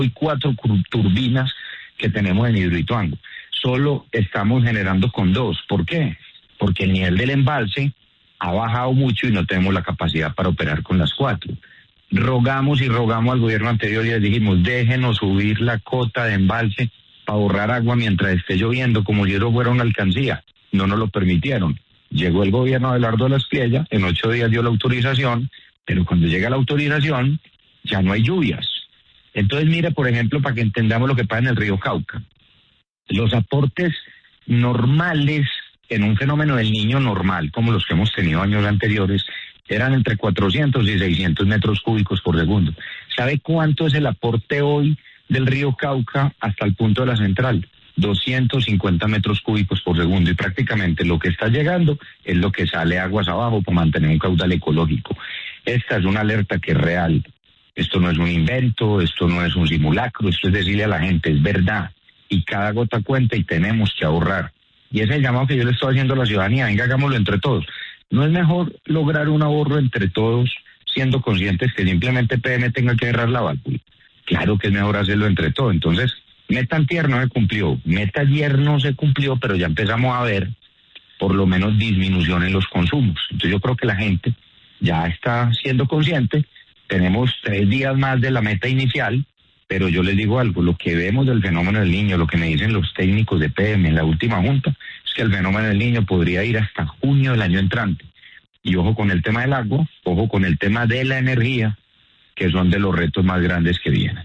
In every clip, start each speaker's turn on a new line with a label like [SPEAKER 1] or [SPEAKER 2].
[SPEAKER 1] y 4 turbinas que tenemos en Hidroituango. Solo estamos generando con 2. ¿Por qué? Porque el nivel del embalse ha bajado mucho y no tenemos la capacidad para operar con las 4. Rogamos y rogamos al gobierno anterior y les dijimos, déjenos subir la cota de embalse para ahorrar agua mientras esté lloviendo, como si eso fuera una alcancía. No nos lo permitieron. Llegó el gobierno de Abelardo Espriella, en 8 días dio la autorización, pero cuando llega la autorización ya no hay lluvias. Entonces mire, por ejemplo, para que entendamos lo que pasa en el río Cauca. Los aportes normales en un fenómeno del Niño normal, como los que hemos tenido años anteriores, eran entre 400 y 600 metros cúbicos por segundo. ¿Sabe cuánto es el aporte hoy del río Cauca hasta el punto de la central? 250 metros cúbicos por segundo, y prácticamente lo que está llegando es lo que sale aguas abajo para mantener un caudal ecológico. Esta es una alerta que es real. Esto no es un invento, esto no es un simulacro, esto es decirle a la gente, es verdad. Y cada gota cuenta y tenemos que ahorrar. Y ese es el llamado que yo le estoy haciendo a la ciudadanía, venga, hagámoslo entre todos. ¿No es mejor lograr un ahorro entre todos siendo conscientes que simplemente PM tenga que cerrar la válvula? Claro que es mejor hacerlo entre todos. Entonces, Meta antier no se cumplió, Meta ayer no se cumplió, pero ya empezamos a ver por lo menos disminución en los consumos. Entonces yo creo que la gente ya está siendo consciente. Tenemos 3 días más de la meta inicial, pero yo les digo algo, lo que vemos del fenómeno del Niño, lo que me dicen los técnicos de PM en la última junta, es que el fenómeno del Niño podría ir hasta junio del año entrante. Y ojo con el tema del agua, ojo con el tema de la energía, que son de los retos más grandes que vienen.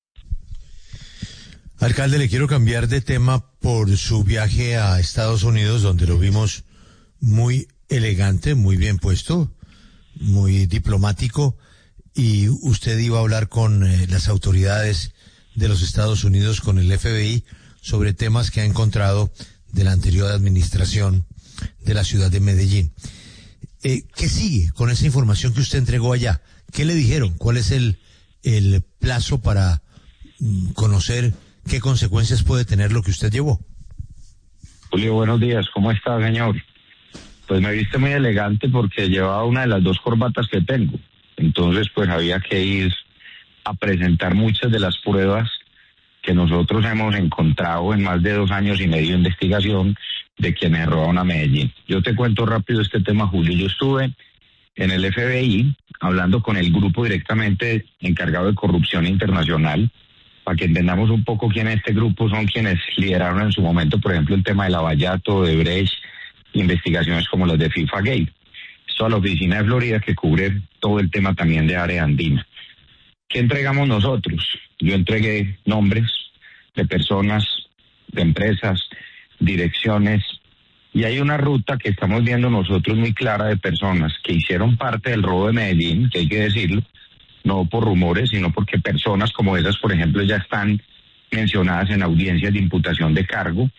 [SPEAKER 2] Alcalde, le quiero cambiar de tema por su viaje a Estados Unidos, donde lo vimos muy elegante, muy bien puesto, muy diplomático, y usted iba a hablar con las autoridades de los Estados Unidos, con el FBI, sobre temas que ha encontrado de la anterior administración de la ciudad de Medellín. ¿Qué sigue con esa información que usted entregó allá? ¿Qué le dijeron? ¿Cuál es el plazo para conocer qué consecuencias puede tener lo que usted llevó?
[SPEAKER 1] Julio, buenos días. ¿Cómo está, señor? Pues me viste muy elegante porque llevaba una de las 2 corbatas que tengo. Entonces, pues había que ir a presentar muchas de las pruebas que nosotros hemos encontrado en más de 2 años y medio de investigación de quienes robaron a Medellín. Yo te cuento rápido este tema, Julio. Yo estuve en el FBI hablando con el grupo directamente encargado de corrupción internacional. Para que entendamos un poco quién es este grupo, son quienes lideraron en su momento, por ejemplo, el tema de Lavallato, de Brecht, investigaciones como las de FIFA Gate. Esto a la oficina de Florida que cubre todo el tema también de área andina. ¿Qué entregamos nosotros? Yo entregué nombres de personas, de empresas, direcciones, y hay una ruta que estamos viendo nosotros muy clara de personas que hicieron parte del robo de Medellín, que hay que decirlo, no por rumores, sino porque personas como esas, por ejemplo, ya están mencionadas en audiencias de imputación de cargo,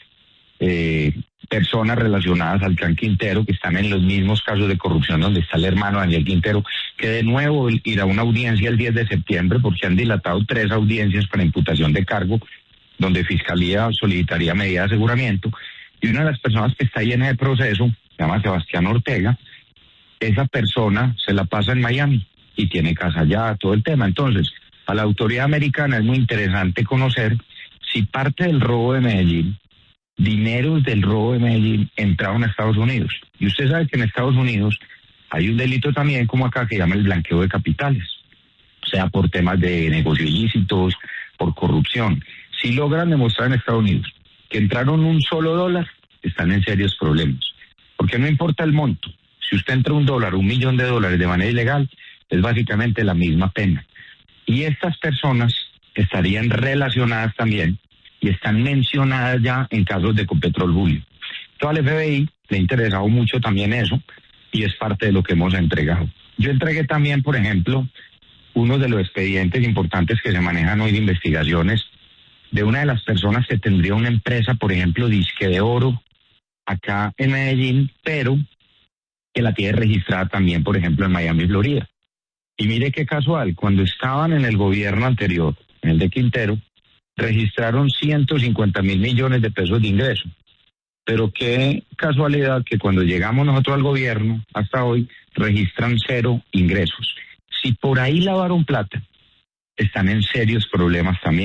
[SPEAKER 1] personas relacionadas al clan Quintero, que están en los mismos casos de corrupción donde está el hermano Daniel Quintero, que de nuevo irá a una audiencia el 10 de septiembre porque han dilatado 3 audiencias para imputación de cargo, donde Fiscalía solicitaría medida de aseguramiento, y una de las personas que está ahí en ese proceso, se llama Sebastián Ortega. Esa persona se la pasa en Miami y tiene casa allá, todo el tema. Entonces, a la autoridad americana es muy interesante conocer si parte del robo de Medellín, dineros del robo de Medellín, entraron a Estados Unidos. Y usted sabe que en Estados Unidos hay un delito también como acá que se llama el blanqueo de capitales, o sea, por temas de negocios ilícitos, por corrupción. Si logran demostrar en Estados Unidos que entraron $1, están en serios problemas, porque no importa el monto. Si usted entra $1, $1 millón de manera ilegal, es básicamente la misma pena. Y estas personas estarían relacionadas también y están mencionadas ya en casos de Ecopetrol, Julio. Entonces al FBI le ha interesado mucho también eso y es parte de lo que hemos entregado. Yo entregué también, por ejemplo, uno de los expedientes importantes que se manejan hoy de investigaciones de una de las personas que tendría una empresa, por ejemplo, disque de oro acá en Medellín, pero que la tiene registrada también, por ejemplo, en Miami, Florida. Y mire qué casual, cuando estaban en el gobierno anterior, en el de Quintero, registraron 150.000 millones de pesos de ingreso. Pero qué casualidad que cuando llegamos nosotros al gobierno, hasta hoy, registran 0 ingresos. Si por ahí lavaron plata, están en serios problemas también.